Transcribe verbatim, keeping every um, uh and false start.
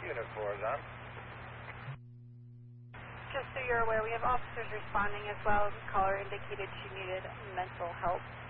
Unit four is on. Just so you're aware, we have officers responding as well. The caller indicated she needed mental help.